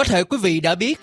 thể quý vị đã biết,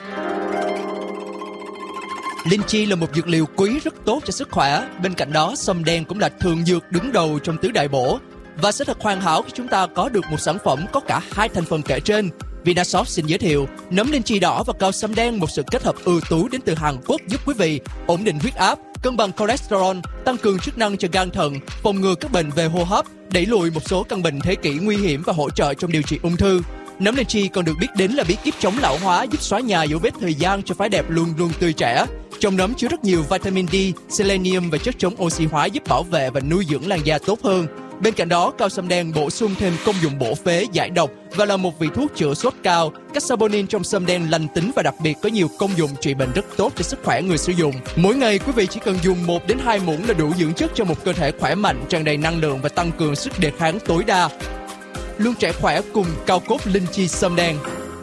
linh chi là một dược liệu quý rất tốt cho sức khỏe. Bên cạnh đó, sâm đen cũng là thường dược đứng đầu trong tứ đại bổ. Và sẽ thật hoàn hảo khi chúng ta có được một sản phẩm có cả hai thành phần kể trên. Vinashop xin giới thiệu nấm linh chi đỏ và cao sâm đen, một sự kết hợp ưu tú đến từ Hàn Quốc, giúp quý vị ổn định huyết áp, cân bằng cholesterol, tăng cường chức năng cho gan thận, phòng ngừa các bệnh về hô hấp, đẩy lùi một số căn bệnh thế kỷ nguy hiểm và hỗ trợ trong điều trị ung thư. Nấm linh chi còn được biết đến là bí kíp chống lão hóa, giúp xóa nhòa dấu vết thời gian cho phái đẹp luôn luôn tươi trẻ. Trong nấm chứa rất nhiều vitamin D, selenium và chất chống oxy hóa, giúp bảo vệ và nuôi dưỡng làn da tốt hơn. Bên cạnh đó, cao sâm đen bổ sung thêm công dụng bổ phế, giải độc và là một vị thuốc chữa sốt cao. Các saponin trong sâm đen lành tính và đặc biệt có nhiều công dụng trị bệnh rất tốt cho sức khỏe người sử dụng. Mỗi ngày quý vị chỉ cần dùng 1 đến 2 muỗng là đủ dưỡng chất cho một cơ thể khỏe mạnh, tràn đầy năng lượng và tăng cường sức đề kháng tối đa. Luôn trẻ khỏe cùng cao cốt linh chi sâm đen.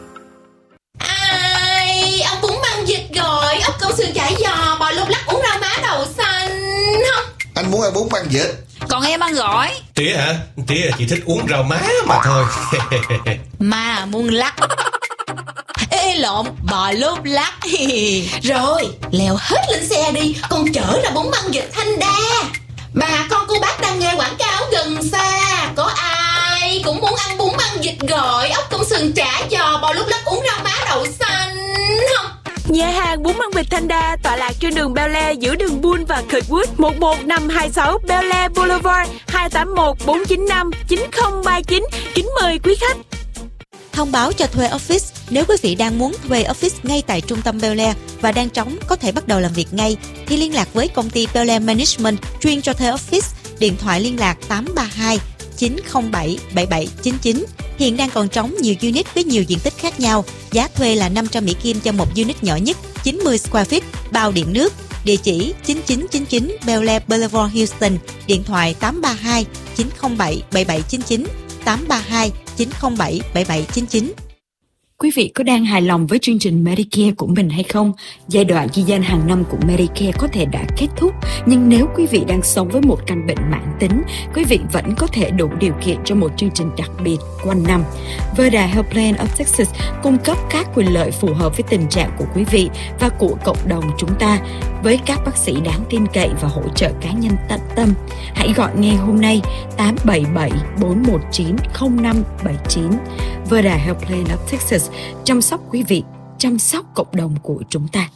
Ai, ông bún băng vịt gọi, ốc câu sườn chả giò, bò lúc lắc, uống rau má đậu xanh không? Anh muốn ăn bún băng vịt. Còn em ăn gỏi. Tía hả? Tía chỉ thích uống rau má mà thôi. Mà muốn lắc. Ê lộn, bò lúc lắc. Rồi, leo hết lên xe đi, con chở ra bún băng vịt Thanh Đa. Bà con cô bác đang nghe quảng cáo gần xa, có ai cũng muốn ăn bún băng vịt gọi, ốc công sườn chả giò, bò lúc lắc, uống rau má đậu xanh không? Nhà hàng bún băng vịt Thanh Đa tọa lạc trên đường Bel Air giữa đường Bull và Kirkwood, 11526 Bel Air Boulevard, 281 495 9039. Kính mời quý khách. Thông báo cho thuê office. Nếu quý vị đang muốn thuê office ngay tại trung tâm Bel Air và đang trống, có thể bắt đầu làm việc ngay, thì liên lạc với công ty Bel Air Management chuyên cho thuê office. Điện thoại liên lạc 832 907 7799. Hiện đang còn trống nhiều unit với nhiều diện tích khác nhau. Giá thuê là 500 Mỹ Kim cho một unit nhỏ nhất, 90 square feet, bao điện nước. Địa chỉ 9999 Bel Air Boulevard, Houston. Điện thoại 832 907 7799, 832 907 7799. Quý vị có đang hài lòng với chương trình Medicare của mình hay không? Giai đoạn ghi danh hàng năm của Medicare có thể đã kết thúc, nhưng nếu quý vị đang sống với một căn bệnh mãn tính, quý vị vẫn có thể đủ điều kiện cho một chương trình đặc biệt quanh năm. Verda Health Plan of Texas cung cấp các quyền lợi phù hợp với tình trạng của quý vị và của cộng đồng chúng ta, với các bác sĩ đáng tin cậy và hỗ trợ cá nhân tận tâm. Hãy gọi ngay hôm nay 877 419 0579. Verda Health Plan of Texas, chăm sóc quý vị, chăm sóc cộng đồng của chúng ta.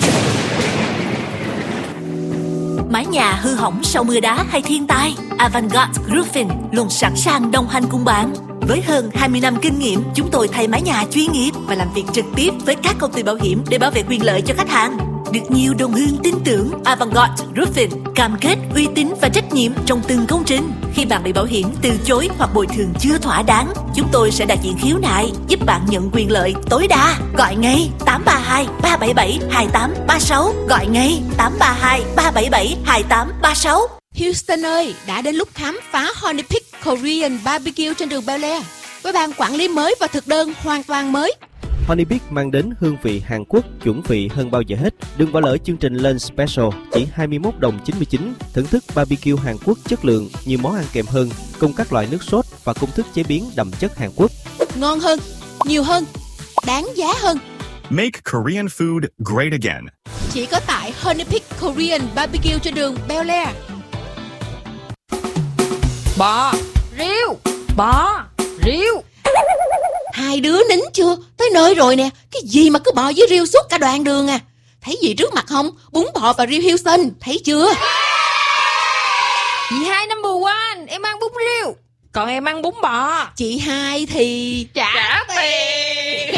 Mái nhà hư hỏng sau mưa đá hay thiên tai, Avantgarde Roofing luôn sẵn sàng đồng hành cùng bạn. Với hơn 20 năm kinh nghiệm, chúng tôi thay mái nhà chuyên nghiệp và làm việc trực tiếp với các công ty bảo hiểm để bảo vệ quyền lợi cho khách hàng. Được nhiều đồng hương tin tưởng, Avantgarde Roofing cam kết uy tín và trách nhiệm trong từng công trình. Khi bạn bị bảo hiểm từ chối hoặc bồi thường chưa thỏa đáng, chúng tôi sẽ đại diện khiếu nại, giúp bạn nhận quyền lợi tối đa. Gọi ngay 832 377 2836. Gọi ngay 832 377 2836. Houston ơi, đã đến lúc khám phá Honey Peak Korean Barbecue trên đường Bel Air với ban quản lý mới và thực đơn hoàn toàn mới. Honey Peak mang đến hương vị Hàn Quốc chuẩn vị hơn bao giờ hết. Đừng bỏ lỡ chương trình Lunch Special chỉ 21 đồng 99. Thưởng thức barbecue Hàn Quốc chất lượng, nhiều món ăn kèm hơn, cùng các loại nước sốt và công thức chế biến đậm chất Hàn Quốc. Ngon hơn, nhiều hơn, đáng giá hơn. Make Korean food great again. Chỉ có tại Honey Peak Korean Barbecue trên đường Bel Air. Bò, riêu, bò, riêu. Hai đứa nín chưa? Tới nơi rồi nè. Cái gì mà cứ bò với riêu suốt cả đoạn đường à? Thấy gì trước mặt không? Bún bò và riêu Houston, thấy chưa? Chị hai number one, em ăn bún riêu, còn em ăn bún bò. Chị hai thì trả tiền.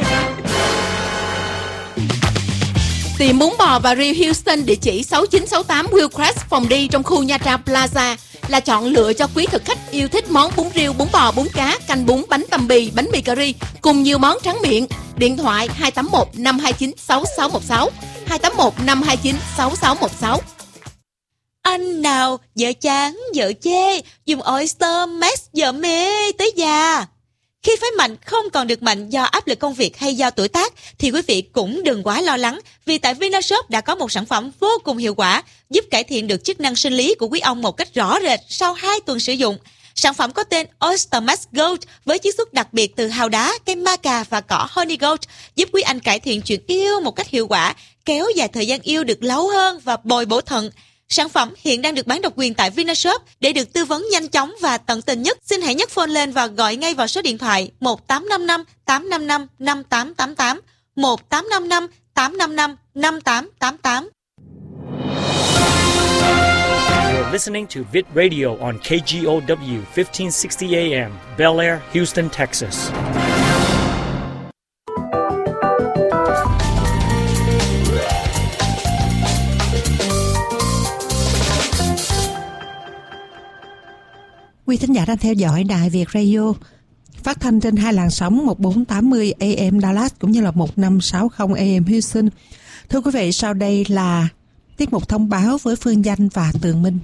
Tìm bún bò và riêu Houston, địa chỉ 6968 Willcrest, phòng đi trong khu Nha Trang Plaza là chọn lựa cho quý thực khách yêu thích món bún riêu, bún bò, bún cá, canh bún, bánh tằm bì, bánh mì cà ri cùng nhiều món tráng miệng. Điện thoại 281 529 6616, 281 529 6616. Anh nào, vợ chán, vợ chê, dùng Oyster Max vợ mê tới già. Khi phái mạnh không còn được mạnh do áp lực công việc hay do tuổi tác thì quý vị cũng đừng quá lo lắng, vì tại Vinashop đã có một sản phẩm vô cùng hiệu quả giúp cải thiện được chức năng sinh lý của quý ông một cách rõ rệt sau 2 tuần sử dụng. Sản phẩm có tên Oyster Max Gold với chiết xuất đặc biệt từ hào đá, cây maca và cỏ Honey Gold giúp quý anh cải thiện chuyện yêu một cách hiệu quả, kéo dài thời gian yêu được lâu hơn và bồi bổ thận. Sản phẩm hiện đang được bán độc quyền tại Vinashop. Để được tư vấn nhanh chóng và tận tình nhất, xin hãy nhấc phone lên và gọi ngay vào số điện thoại 1855 855 5888 1855 855 5888. You're listening to Vid Radio on KGOW 1560 AM, Bel Air, Houston, Texas. Quý thính giả đang theo dõi Đài Việt Radio, phát thanh trên hai làn sóng 1480 AM Dallas cũng như là 1560 AM Houston. Thưa quý vị, sau đây là tiết mục thông báo với Phương Danh và Tường Minh.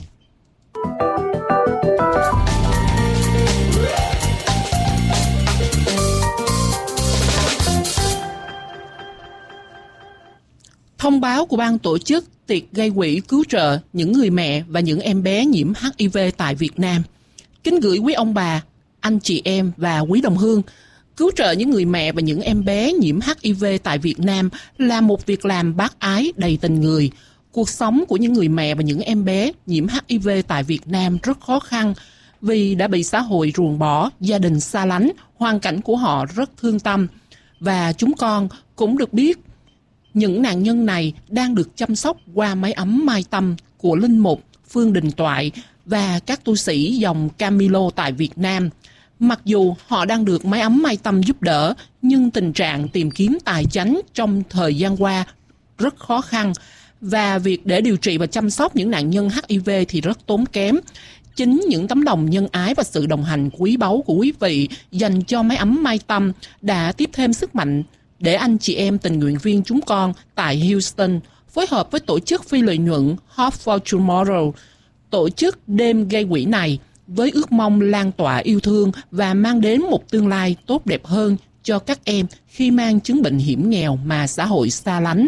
Thông báo của ban tổ chức tiệc gây quỹ cứu trợ những người mẹ và những em bé nhiễm HIV tại Việt Nam. Kính gửi quý ông bà, anh chị em và quý đồng hương. Cứu trợ những người mẹ và những em bé nhiễm HIV tại Việt Nam là một việc làm bác ái đầy tình người. Cuộc sống của những người mẹ và những em bé nhiễm HIV tại Việt Nam rất khó khăn vì đã bị xã hội ruồng bỏ, gia đình xa lánh, hoàn cảnh của họ rất thương tâm. Và chúng con cũng được biết những nạn nhân này đang được chăm sóc qua mái ấm Mai Tâm của Linh Mục Phương Đình Toại và các tu sĩ dòng Camilo tại Việt Nam. Mặc dù họ đang được mái ấm Mai Tâm giúp đỡ, nhưng tình trạng tìm kiếm tài chánh trong thời gian qua rất khó khăn và việc để điều trị và chăm sóc những nạn nhân HIV thì rất tốn kém. Chính những tấm lòng nhân ái và sự đồng hành quý báu của quý vị dành cho mái ấm Mai Tâm đã tiếp thêm sức mạnh để anh chị em tình nguyện viên chúng con tại Houston phối hợp với tổ chức phi lợi nhuận Hope for Tomorrow tổ chức đêm gây quỹ này với ước mong lan tỏa yêu thương và mang đến một tương lai tốt đẹp hơn cho các em khi mang chứng bệnh hiểm nghèo mà xã hội xa lánh.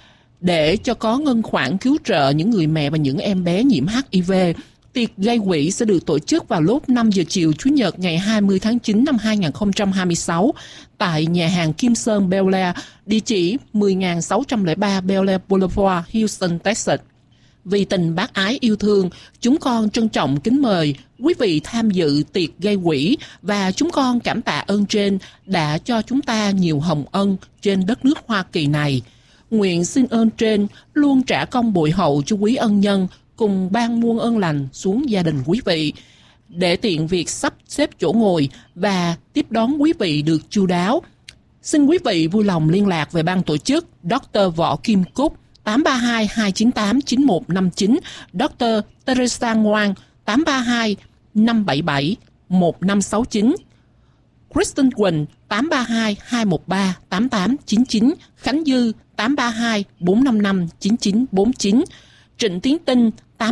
Để cho có ngân khoản cứu trợ những người mẹ và những em bé nhiễm HIV, tiệc gây quỹ sẽ được tổ chức vào lúc 5 giờ chiều Chủ nhật ngày 20 tháng 9 năm 2026 tại nhà hàng Kim Sơn Bel Air, địa chỉ 10.603 Bel Air Boulevard, Houston, Texas. Vì tình bác ái yêu thương, chúng con trân trọng kính mời quý vị tham dự tiệc gây quỹ và chúng con cảm tạ ơn trên đã cho chúng ta nhiều hồng ân trên đất nước Hoa Kỳ này. Nguyện xin ơn trên luôn trả công bội hậu cho quý ân nhân cùng ban muôn ơn lành xuống gia đình quý vị để tiện việc sắp xếp chỗ ngồi và tiếp đón quý vị được chu đáo. Xin quý vị vui lòng liên lạc về ban tổ chức Dr. Võ Kim Cúc 832-298-9159, Dr. Teresa Ngoan 832-577-1569, Kristen Quỳnh 832-213-8899, Khánh Dư 832-455-9949, Trịnh Tiến Tinh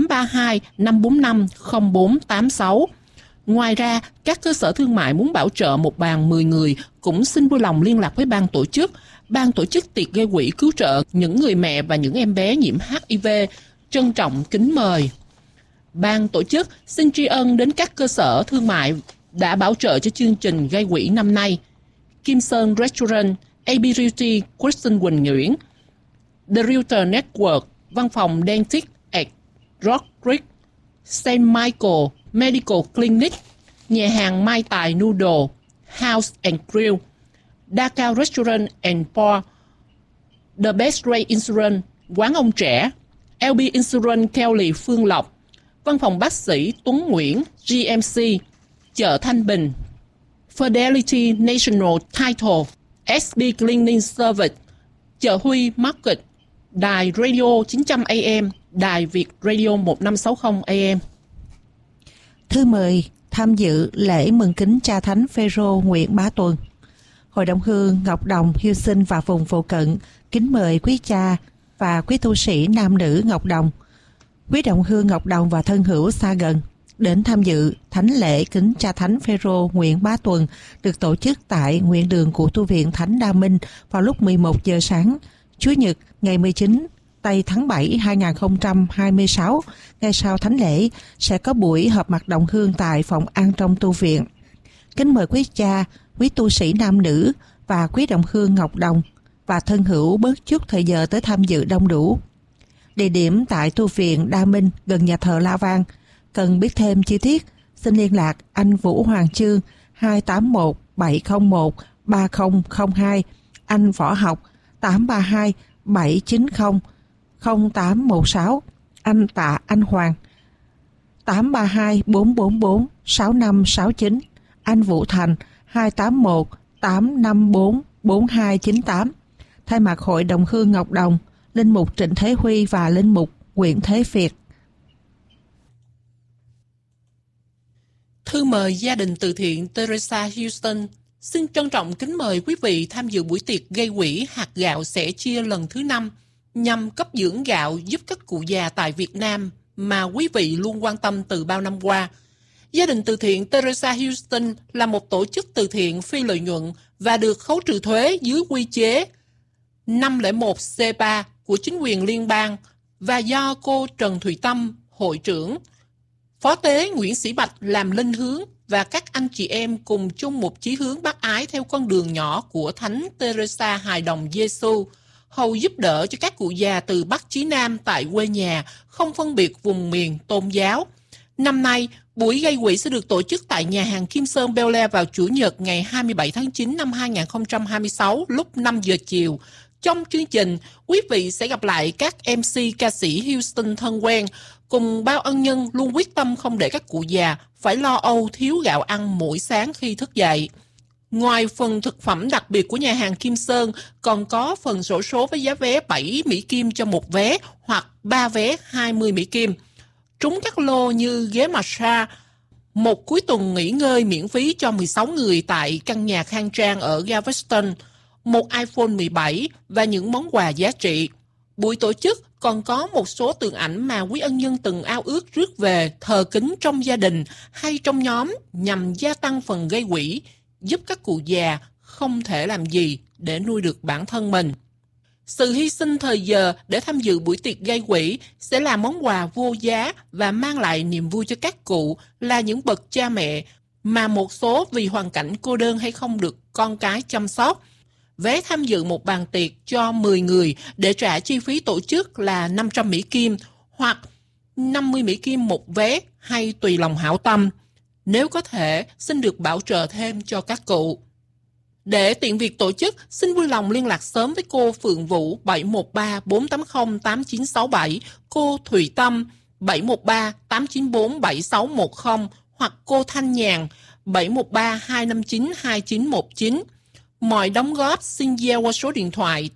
832-545-0486. Ngoài ra, các cơ sở thương mại muốn bảo trợ một bàn 10 người cũng xin vui lòng liên lạc với ban tổ chức. Ban tổ chức tiệc gây quỹ cứu trợ những người mẹ và những em bé nhiễm HIV trân trọng kính mời. Ban tổ chức xin tri ân đến các cơ sở thương mại đã bảo trợ cho chương trình gây quỹ năm nay: Kim Sơn Restaurant, AB Realty, Kristen Quỳnh Nguyễn, The Realtor Network, Văn phòng Dentist at Rock Creek, St. Michael Medical Clinic, nhà hàng Mai Tài Noodle, House and Grill, Dakar Restaurant and Bar, The Best Ray Insurance, Quán Ông Trẻ, LB Insurance Kelly Phương Lộc, Văn phòng bác sĩ Tuấn Nguyễn, GMC, chợ Thanh Bình, Fidelity National Title, SB Cleaning Service, chợ Huy Market, đài Radio 900 AM, đài Việt Radio 1560 AM. Thư mời tham dự lễ mừng kính cha thánh Phêrô Nguyễn Bá Tuần. Hội đồng hương Ngọc Đồng, Houston và vùng phụ cận kính mời quý cha và quý tu sĩ nam nữ Ngọc Đồng, quý đồng hương Ngọc Đồng và thân hữu xa gần đến tham dự thánh lễ kính cha thánh Phêrô Nguyễn Bá Tuần được tổ chức tại nguyện đường của tu viện Thánh Đa Minh vào lúc 11 giờ sáng, Chủ nhật ngày 19 tây tháng 7 2026, ngay sau thánh lễ, sẽ có buổi họp mặt đồng hương tại phòng ăn trong tu viện. Kính mời quý cha, quý tu sĩ nam nữ và quý đồng hương Ngọc Đồng và thân hữu bớt chút thời giờ tới tham dự đông đủ. Địa điểm tại tu viện Đa Minh gần nhà thờ La Vang. Cần biết thêm chi tiết, xin liên lạc anh Vũ Hoàng Chương 281 701 3002, anh Võ Học 832 790 0816, anh Tạ Anh Hoàng 832 444 6569, anh Vũ Thành 281 854 4298. Thay mặt Hội đồng hương Ngọc Đồng, Linh mục Trịnh Thế Huy và Linh mục Nguyễn Thế Việt. Thư mời gia đình từ thiện Teresa Houston xin trân trọng kính mời quý vị tham dự buổi tiệc gây quỹ hạt gạo sẻ chia lần thứ 5 nhằm cấp dưỡng gạo giúp các cụ già tại Việt Nam mà quý vị luôn quan tâm từ bao năm qua. Gia đình từ thiện Teresa Houston là một tổ chức từ thiện phi lợi nhuận và được khấu trừ thuế dưới quy chế 501C3 của chính quyền liên bang và do cô Trần Thùy Tâm, hội trưởng, Phó tế Nguyễn Sĩ Bạch làm linh hướng và các anh chị em cùng chung một chí hướng bác ái theo con đường nhỏ của Thánh Teresa hài đồng Giêsu, hầu giúp đỡ cho các cụ già từ Bắc chí Nam tại quê nhà, không phân biệt vùng miền tôn giáo. Năm nay, buổi gây quỹ sẽ được tổ chức tại nhà hàng Kim Sơn Bel Air vào Chủ nhật ngày 27 tháng 9 năm 2026 lúc 5 giờ chiều. Trong chương trình, quý vị sẽ gặp lại các MC ca sĩ Houston thân quen, cùng bao ân nhân luôn quyết tâm không để các cụ già phải lo âu thiếu gạo ăn mỗi sáng khi thức dậy. Ngoài phần thực phẩm đặc biệt của nhà hàng Kim Sơn, còn có phần xổ số với giá vé 7 Mỹ Kim cho một vé hoặc 3 vé 20 Mỹ Kim. Trúng các lô như ghế massage, một cuối tuần nghỉ ngơi miễn phí cho 16 người tại căn nhà khang trang ở Galveston, một iPhone 17 và những món quà giá trị. Buổi tổ chức còn có một số tượng ảnh mà quý ân nhân từng ao ước rước về thờ kính trong gia đình hay trong nhóm nhằm gia tăng phần gây quỹ, giúp các cụ già không thể làm gì để nuôi được bản thân mình. Sự hy sinh thời giờ để tham dự buổi tiệc gây quỹ sẽ là món quà vô giá và mang lại niềm vui cho các cụ là những bậc cha mẹ mà một số vì hoàn cảnh cô đơn hay không được con cái chăm sóc. Vé tham dự một bàn tiệc cho 10 người để trả chi phí tổ chức là 500 Mỹ Kim hoặc 50 Mỹ Kim một vé hay tùy lòng hảo tâm. Nếu có thể, xin được bảo trợ thêm cho các cụ. Để tiện việc tổ chức, xin vui lòng liên lạc sớm với cô Phượng Vũ 713-480-8967, cô Thùy Tâm 713-894-7610 hoặc cô Thanh Nhàn 713-259-2919. Mọi đóng góp xin gieo qua số điện thoại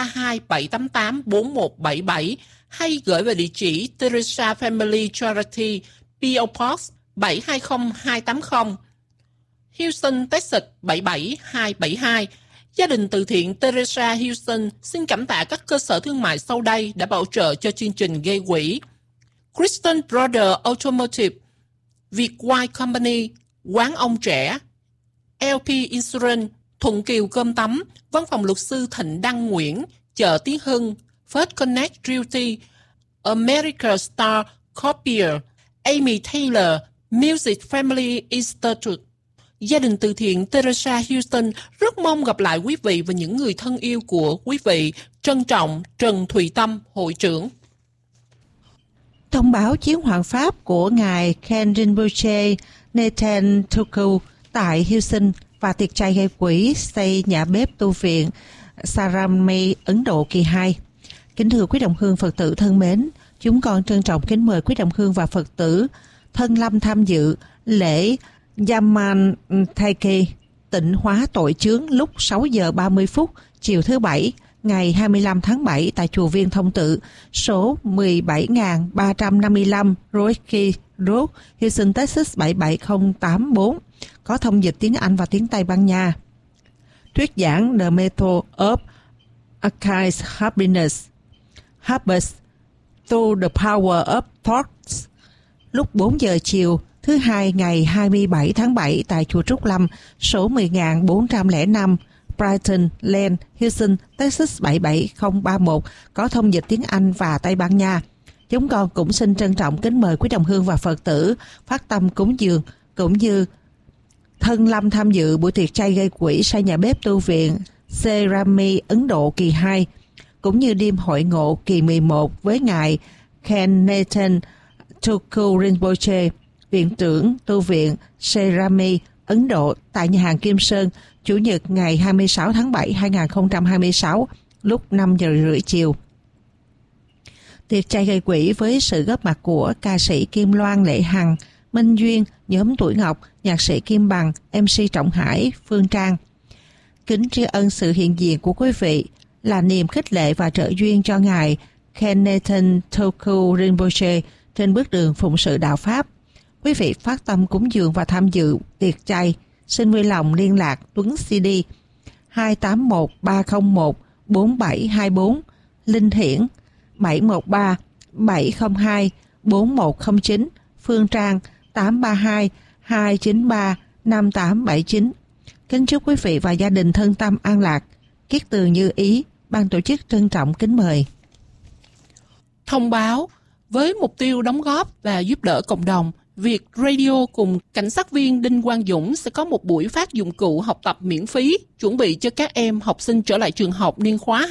832-788-4177 hay gửi về địa chỉ Teresa Family Charity, P.O. Box 720280, Houston, Texas 77272. Gia đình từ thiện Teresa Houston xin cảm tạ các cơ sở thương mại sau đây đã bảo trợ cho chương trình gây quỹ: Christian Brother Automotive, Việt White Company, Quán Ông Trẻ, LP Insurance, Thuận Kiều Cơm Tấm, Văn phòng luật sư Thịnh Đăng Nguyễn, Chợ Tiến Hưng, First Connect Realty, America Star Copier, Amy Taylor, Music Family Institute. Gia đình từ thiện Teresa Houston rất mong gặp lại quý vị và những người thân yêu của quý vị. Trân trọng, Trần Thùy Tâm, hội trưởng. Thông báo chuyến hoạn Pháp của Ngài Ken Rinpoche Nathan Tuku tại Houston và tiệc trai gây quỹ xây nhà bếp tu viện Saramay, Ấn Độ kỳ 2. Kính thưa quý đồng hương Phật tử thân mến, chúng con trân trọng kính mời quý đồng hương và Phật tử thân lâm tham dự lễ Yaman Taiki tịnh hóa tội chướng lúc 6 giờ 30 phút chiều thứ Bảy ngày 25 tháng 7 tại chùa Viên Thông Tự, số 17.355 Rocky Road, Houston, Texas 77084, có thông dịch tiếng Anh và tiếng Tây Ban Nha. Thuyết giảng The Method of Archives Happiness Through the Power of Thoughts, lúc 4 giờ chiều thứ Hai ngày 27 tháng 7 tại chùa Trúc Lâm, số 10.405 Brighton Lane, Houston, Texas 77031 có thông dịch tiếng Anh và Tây Ban Nha. Chúng con cũng xin trân trọng kính mời quý đồng hương và Phật tử phát tâm cúng dường cũng như thân lâm tham dự buổi tiệc chay gây quỹ xây nhà bếp tu viện Serami Ấn Độ kỳ 2 cũng như đêm hội ngộ kỳ 11 với ngài Ken Nathan Tuku Rinpoche, viện trưởng tu viện Serami Ấn Độ tại nhà hàng Kim Sơn, Chủ nhật ngày 26 tháng 7 2026 lúc 5 giờ rưỡi chiều. Tiệc chay gây quỹ với sự góp mặt của ca sĩ Kim Loan, Lệ Hằng, Minh Duyên, nhóm Tuổi Ngọc, nhạc sĩ Kim Bằng, MC Trọng Hải, Phương Trang. Kính tri ân sự hiện diện của quý vị là niềm khích lệ và trợ duyên cho ngài Ken Nathan Tuku Rinpoche trên bước đường phụng sự đạo Pháp. Quý vị phát tâm cúng dường và tham dự tiệc chay, xin vui lòng liên lạc Tuấn CD 281 301 4724, Linh Hiển 713 702 4109, Phương Trang 832 293 5879. Kính chúc quý vị và gia đình thân tâm an lạc. Kiết Tường Như Ý, ban tổ chức trân trọng kính mời. Thông báo với mục tiêu đóng góp và giúp đỡ cộng đồng, Việt Radio cùng cảnh sát viên Đinh Quang Dũng sẽ có một buổi phát dụng cụ học tập miễn phí chuẩn bị cho các em học sinh trở lại trường học niên khóa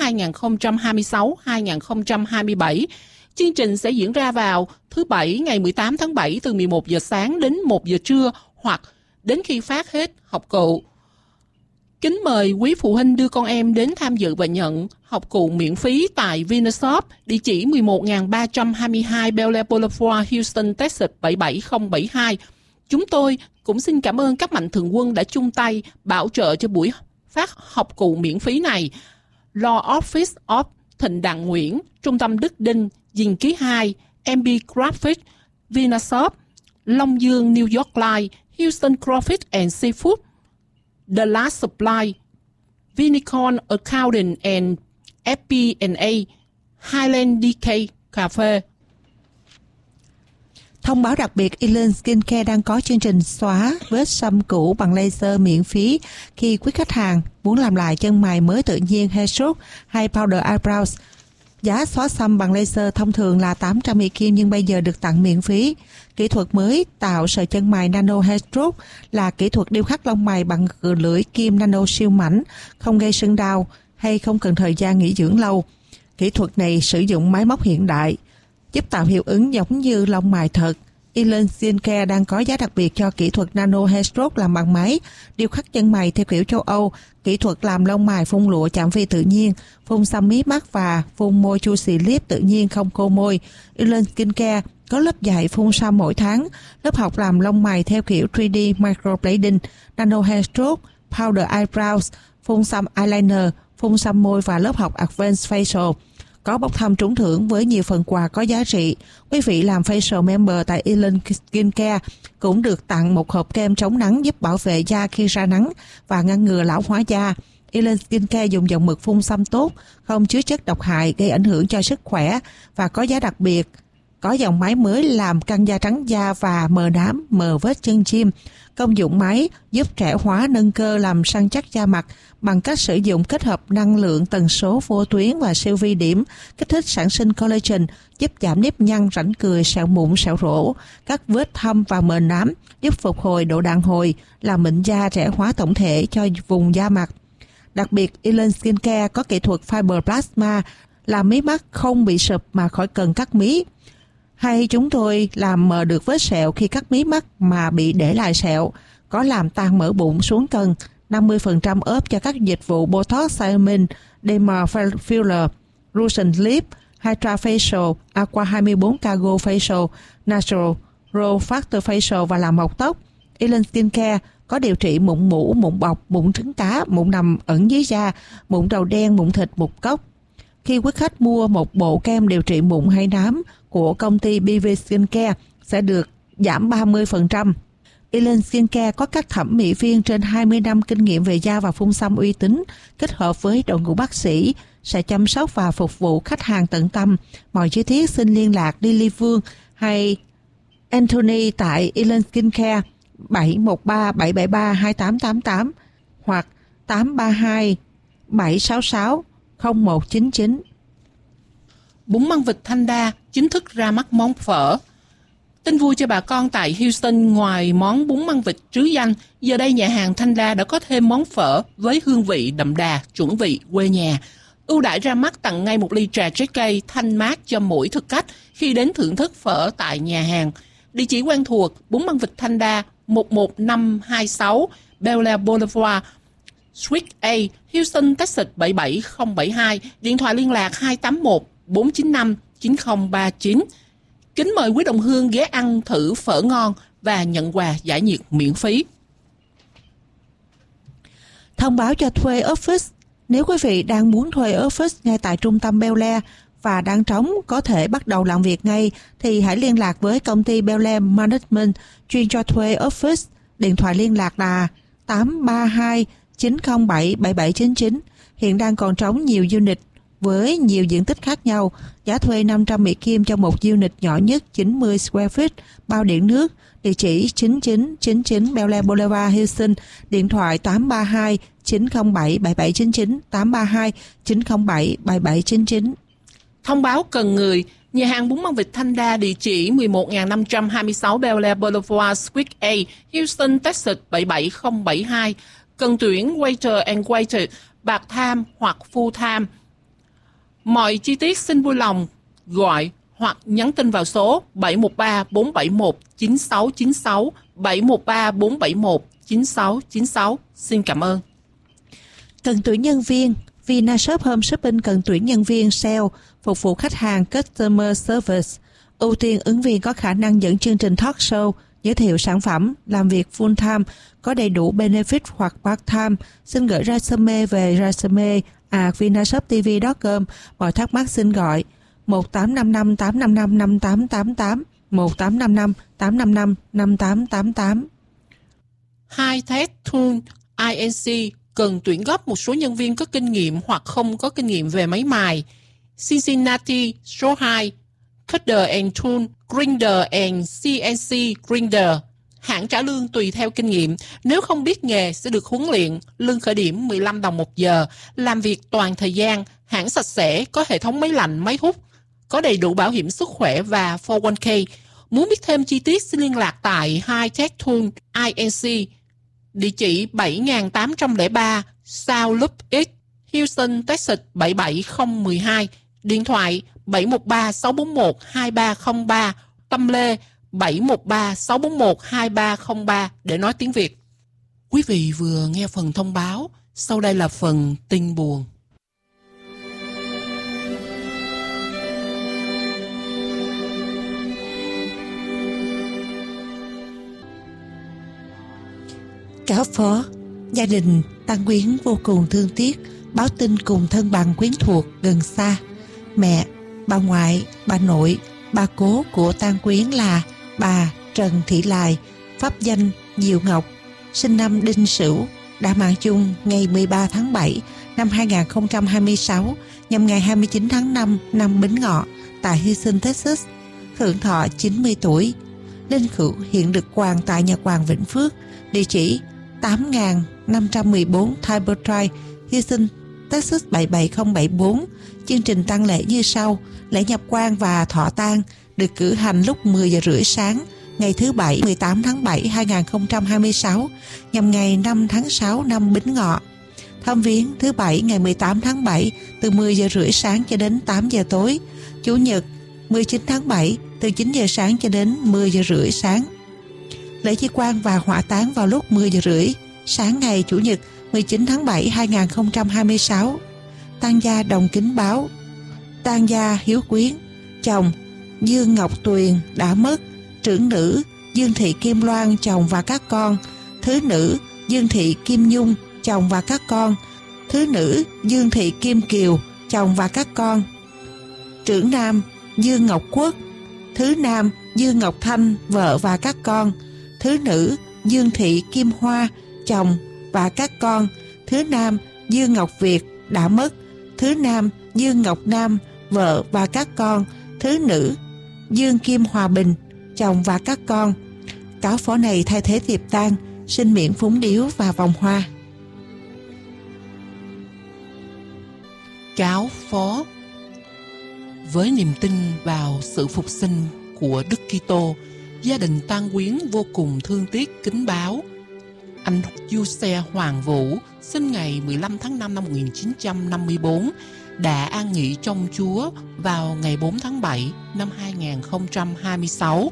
2026-2027. Chương trình sẽ diễn ra vào thứ Bảy ngày 18 tháng 7 từ 11 giờ sáng đến 1 giờ trưa hoặc đến khi phát hết học cụ. Kính mời quý phụ huynh đưa con em đến tham dự và nhận học cụ miễn phí tại Vinashop, địa chỉ 11322 Bel Air Boulevard, Houston, Texas 77072. Chúng tôi cũng xin cảm ơn các mạnh thường quân đã chung tay bảo trợ cho buổi phát học cụ miễn phí này. Law Office of Thịnh Đặng Nguyễn, Trung tâm Đức Đinh, Dinh Ký 2, MB Graphics, Vinashop, Long Dương New York Line, Houston Crawfish and Seafood, The Last Supply, Vinicorn Accounting and FP&A, Highland DK Cafe. Thông báo đặc biệt, Elen Skincare đang có chương trình xóa vết sâm cũ bằng laser miễn phí khi quý khách hàng muốn làm lại chân mày mới tự nhiên, hair stroke hay powder eyebrows. Giá xóa sâm bằng laser thông thường là 800 Mỹ Kim nhưng bây giờ được tặng miễn phí. Kỹ thuật mới tạo sợi chân mày nano hair stroke là kỹ thuật điêu khắc lông mày bằng lưỡi kim nano siêu mảnh, không gây sưng đau hay không cần thời gian nghỉ dưỡng lâu. Kỹ thuật này sử dụng máy móc hiện đại, giúp tạo hiệu ứng giống như lông mày thật. Elen Skincare đang có giá đặc biệt cho kỹ thuật nano hair stroke làm bằng máy, điêu khắc chân mày theo kiểu châu Âu, kỹ thuật làm lông mày phun lụa chạm vi tự nhiên, phun xăm mí mắt và phun môi juicy lip tự nhiên không khô môi. Elen Skincare có lớp dạy phun xăm mỗi tháng, lớp học làm lông mày theo kiểu 3D microblading, nano hair stroke, powder eyebrows, phun xăm eyeliner, phun xăm môi và lớp học advanced facial. Có bốc thăm trúng thưởng với nhiều phần quà có giá trị. Quý vị làm facial member tại Elen Skincare cũng được tặng một hộp kem chống nắng giúp bảo vệ da khi ra nắng và ngăn ngừa lão hóa da. Elen Skincare dùng dòng mực phun xăm tốt, không chứa chất độc hại gây ảnh hưởng cho sức khỏe và có giá đặc biệt. Có dòng máy mới làm căng da trắng da và mờ nám, mờ vết chân chim. Công dụng máy giúp trẻ hóa nâng cơ làm săn chắc da mặt bằng cách sử dụng kết hợp năng lượng tần số vô tuyến và siêu vi điểm, kích thích sản sinh collagen, giúp giảm nếp nhăn, rãnh cười, sẹo mụn, sẹo rỗ, các vết thâm và mờ nám, giúp phục hồi độ đàn hồi, làm mịn da, trẻ hóa tổng thể cho vùng da mặt. Đặc biệt, Elen Skincare có kỹ thuật fiber plasma, làm mí mắt không bị sụp mà khỏi cần cắt mí. Hay chúng tôi làm mờ được vết sẹo khi cắt mí mắt mà bị để lại sẹo, có làm tan mỡ bụng xuống cân, 50% ốp cho các dịch vụ Botox, Xeomin, Derma Filler, Russian Lip, Hydra Facial, Aqua 24 Cargo Facial, Natural, Raw Factor Facial và làm mọc tóc. Elen Skincare có điều trị mụn mủ, mụn bọc, mụn trứng cá, mụn nằm ẩn dưới da, mụn đầu đen, mụn thịt, mụn cốc. Khi quý khách mua một bộ kem điều trị mụn hay nám của công ty BV Skincare sẽ được giảm 30%. Elen Skincare có các thẩm mỹ viên trên 20 năm kinh nghiệm về da và phun xăm uy tín, kết hợp với đội ngũ bác sĩ sẽ chăm sóc và phục vụ khách hàng tận tâm. Mọi chi tiết xin liên lạc Lily Vương hay Anthony tại Elen Skincare 713 773 2888 hoặc 832 766 0199. Bún măng vịt Thanh Đa chính thức ra mắt món phở. Tin vui cho bà con tại Houston, ngoài món bún măng vịt trứ danh, giờ đây nhà hàng Thanh Đa đã có thêm món phở với hương vị đậm đà, chuẩn vị quê nhà. Ưu đãi ra mắt tặng ngay một ly trà trái cây thanh mát cho mỗi thực khách khi đến thưởng thức phở tại nhà hàng. Địa chỉ quen thuộc: bún măng vịt Thanh Đa, 11526 Bel Air Boulevard, Suite A, Houston, Texas 77072. Điện thoại liên lạc 281 495 9039. Kính mời quý đồng hương ghé ăn thử phở ngon và nhận quà giải nhiệt miễn phí. Thông báo cho thuê office. Nếu quý vị đang muốn thuê office ngay tại trung tâm Bel Air và đang trống có thể bắt đầu làm việc ngay, thì hãy liên lạc với công ty Bel Air Management chuyên cho thuê office. Điện thoại liên lạc là 832 907 7799. Hiện đang còn trống nhiều unit với nhiều diện tích khác nhau. Giá thuê 500 Mỹ Kim cho một unit nhỏ nhất 90 square feet, bao điện nước. Địa chỉ 9999 Bel Air Boulevard, Houston. Điện thoại 832 907 7799, 832 907 7799. Thông báo cần người. Nhà hàng bún măng vịt Thanh Đa, địa chỉ 11526 Bel Air Boulevard, Suite A, Houston, Texas 77072. Cần tuyển waiter and waiter, part-time hoặc full-time. Mọi chi tiết xin vui lòng gọi hoặc nhắn tin vào số 713 471 9696, 713 471 9696. Xin cảm ơn. Cần tuyển nhân viên. Vinashop Home Shopping cần tuyển nhân viên sale, phục vụ khách hàng Customer Service. Ưu tiên ứng viên có khả năng dẫn chương trình talk show, giới thiệu sản phẩm, làm việc full time, có đầy đủ benefit hoặc part time. Xin gửi resume về resume@vinashoptv.com. Mọi thắc mắc xin gọi 1855 855 5888, 1855 855 5888. High-Tech Tool Inc. cần tuyển gấp một số nhân viên có kinh nghiệm hoặc không có kinh nghiệm về máy mài. Cincinnati số 2, Cutter and Tool, Grinder and CNC Grinder. Hãng trả lương tùy theo kinh nghiệm. Nếu không biết nghề sẽ được huấn luyện. Lương khởi điểm 15 đồng một giờ. Làm việc toàn thời gian. Hãng sạch sẽ, có hệ thống máy lạnh, máy hút, có đầy đủ bảo hiểm sức khỏe và 401k. Muốn biết thêm chi tiết xin liên lạc tại High-Tech Tool Inc. Địa chỉ 7803 South Loop X, Houston, Texas 77012. Điện thoại 713 641 2303. Tâm Lê 713 641 2303 để nói tiếng Việt. Quý vị vừa nghe phần thông báo, sau đây là phần tin buồn. Cáo phó, gia đình Tăng Quyến vô cùng thương tiếc báo tin cùng thân bằng quyến thuộc gần xa. Mẹ, bà ngoại, bà nội, bà cố của Tăng Quyến là bà Trần Thị Lài, pháp danh Diệu Ngọc, sinh năm Đinh Sửu, đã mạng chung ngày 13 tháng 7 năm 2026, nhằm ngày 29 tháng 5 năm Bính Ngọ tại Houston, Texas, hưởng thọ 90 tuổi. Linh cữu hiện được quàng tại nhà quàng Vĩnh Phước, địa chỉ 8514 Tiber Drive, Houston, Texas 77074. Chương trình tang lễ như sau: lễ nhập quan và thọ tang được cử hành lúc 10 giờ rưỡi sáng ngày thứ Bảy 18 tháng 7 2026, nhằm ngày 5 tháng 6 năm Bính Ngọ. Thăm viếng thứ Bảy ngày 18 tháng 7 từ 10 giờ rưỡi sáng cho đến 8 giờ tối. Chủ nhật 19 tháng 7 từ 9 giờ sáng cho đến 10 giờ rưỡi sáng. Lễ chi quan và hỏa táng vào lúc 10 giờ rưỡi sáng ngày Chủ nhật 19 tháng 7 2026. Tang gia Đồng Kính báo: tang gia Hiếu Quyến, chồng Dương Ngọc Tuyền đã mất. Trưởng nữ Dương Thị Kim Loan, chồng và các con. Thứ nữ Dương Thị Kim Nhung, chồng và các con. Thứ nữ Dương Thị Kim Kiều, chồng và các con. Trưởng nam Dương Ngọc Quốc. Thứ nam Dương Ngọc Thanh, vợ và các con. Thứ nữ Dương Thị Kim Hoa, chồng và các con. Thứ nam Dương Ngọc Việt đã mất. Thứ nam Dương Ngọc Nam, vợ và các con. Thứ nữ Dương Kim Hòa Bình, chồng và các con. Cáo phó này thay thế thiệp tang, xin miễn phúng điếu và vòng hoa. cáo phó. Với niềm tin vào sự phục sinh của Đức Kitô, gia đình Tang Quyến vô cùng thương tiếc kính báo. Anh Giuse Hoàng Vũ, sinh ngày 15 tháng 5 năm 1954, đã an nghỉ trong Chúa vào ngày 4 tháng 7 năm 2026.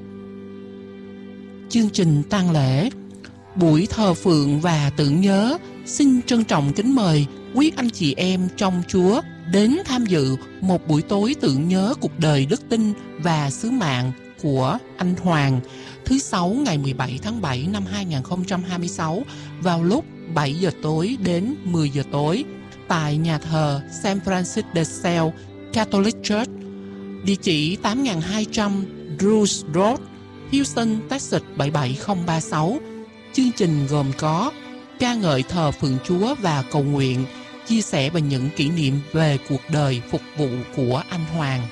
Chương trình tang lễ, buổi thờ phượng và tưởng nhớ, xin trân trọng kính mời quý anh chị em trong Chúa đến tham dự một buổi tối tưởng nhớ cuộc đời đức tin và sứ mạng của anh Hoàng, thứ Sáu ngày 17 tháng 7 năm 2026 vào lúc 7 giờ tối đến 10 giờ tối tại nhà thờ St. Francis de Sales Catholic Church, địa chỉ 8200 Bruce Road, Houston, Texas 77036. Chương trình gồm có ca ngợi thờ phượng Chúa và cầu nguyện, chia sẻ về những kỷ niệm về cuộc đời phục vụ của anh Hoàng.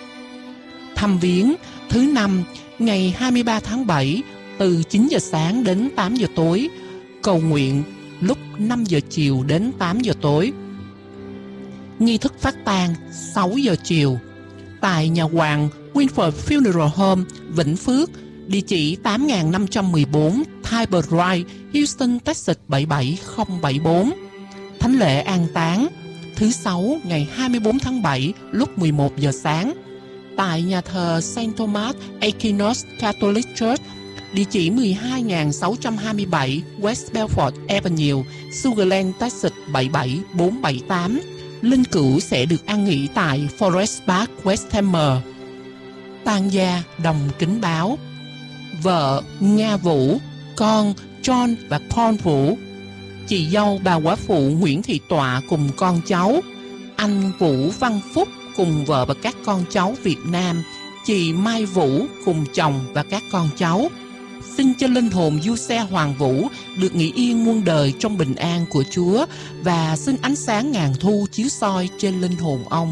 Thăm viếng thứ Năm ngày 23 tháng 7 từ 9 giờ sáng đến 8 giờ tối, cầu nguyện lúc 5 giờ chiều đến 8 giờ tối. Nghi thức phát tang 6 giờ chiều tại nhà hoàng Winford Funeral Home, Vĩnh Phước, địa chỉ 8514 Tiber Drive, Houston, Texas 77074. Thánh lễ an táng thứ Sáu ngày 24 tháng 7 lúc 11 giờ sáng tại nhà thờ St. Thomas Aquinas Catholic Church, địa chỉ 12627 West Belfort Avenue, Sugarland, Texas 77478. Linh cữu sẽ được an nghỉ tại Forest Park, West Hammer. Tang gia đồng kính báo: vợ Nga Vũ, con John và Paul Vũ, chị dâu bà quả phụ Nguyễn Thị Tọa cùng con cháu, anh Vũ Văn Phúc cùng vợ và các con cháu Việt Nam, chị Mai Vũ cùng chồng và các con cháu. Xin cho linh hồn Giuse Hoàng Vũ được nghỉ yên muôn đời trong bình an của Chúa, và xin ánh sáng ngàn thu chiếu soi trên linh hồn ông.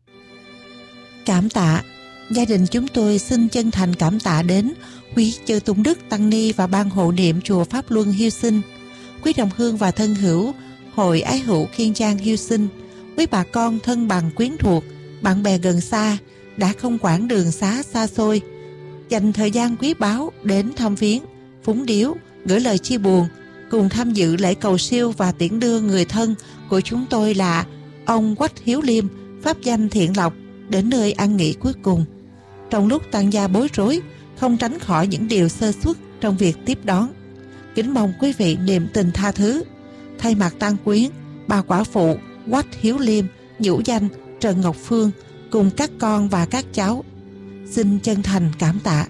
Cảm tạ. Gia đình chúng tôi xin chân thành cảm tạ đến quý chư Tôn Đức Tăng Ni và ban hộ niệm chùa Pháp Luân Houston, quý đồng hương và thân hữu Hội Ái Hữu Kiên Giang Houston, quý bà con thân bằng quyến thuộc, bạn bè gần xa đã không quản đường xá xa xôi, dành thời gian quý báu đến thăm viếng, phúng điếu, gửi lời chia buồn, cùng tham dự lễ cầu siêu và tiễn đưa người thân của chúng tôi là ông Quách Hiếu Liêm, pháp danh Thiện Lộc, đến nơi an nghỉ cuối cùng. Trong lúc tang gia bối rối, không tránh khỏi những điều sơ suất trong việc tiếp đón. Kính mong quý vị niệm tình tha thứ. Thay mặt tang quyến, bà quả phụ Quách Hiếu Liêm, nhũ danh Trần Ngọc Phương, cùng các con và các cháu, xin chân thành cảm tạ.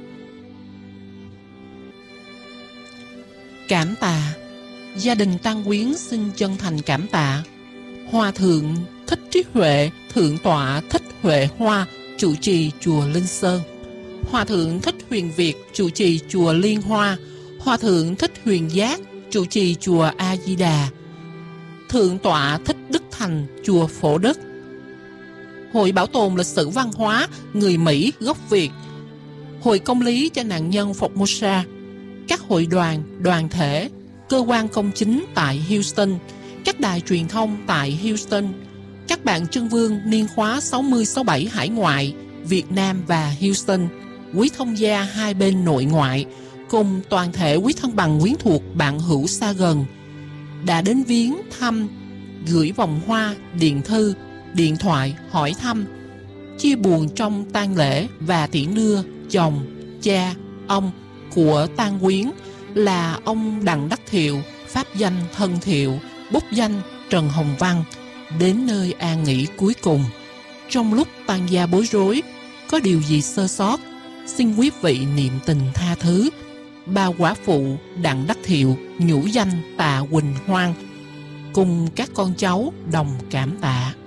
Cảm tạ. Gia đình tang quyến xin chân thành cảm tạ Hòa thượng Thích Trí Huệ, thượng tọa Thích Huệ Hoa, trụ trì chùa Linh Sơn; Hòa thượng Thích Huyền Việt, trụ trì chùa Liên Hoa; Hòa thượng Thích Huyền Giác, trụ trì chùa A Di Đà; thượng tọa Thích Đức Thành, chùa Phổ Đức; Hội Bảo tồn Lịch sử Văn hóa người Mỹ gốc Việt; Hội Công lý cho nạn nhân Formosa; các hội đoàn, đoàn thể, cơ quan công chính tại Houston, các đài truyền thông tại Houston, các bạn Trưng Vương niên khóa 60-67 hải ngoại, Việt Nam và Houston, quý thông gia hai bên nội ngoại, cùng toàn thể quý thân bằng quyến thuộc bạn hữu xa gần, đã đến viếng thăm, gửi vòng hoa, điện thư, điện thoại hỏi thăm, chia buồn trong tang lễ và tiễn đưa chồng, cha, ông của tang quyến là ông Đặng Đắc Thiệu, pháp danh Thân Thiệu, bút danh Trần Hồng Văn, đến nơi an nghỉ cuối cùng. Trong lúc tang gia bối rối, có điều gì sơ sót, xin quý vị niệm tình tha thứ. Bà quả phụ Đặng Đắc Thiệu, nhũ danh Tạ Quỳnh Hoan, cùng các con cháu đồng cảm tạ.